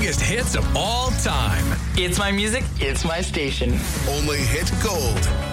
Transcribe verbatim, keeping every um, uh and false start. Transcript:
biggest hits of all time. It's my music, it's my station. Only hit gold.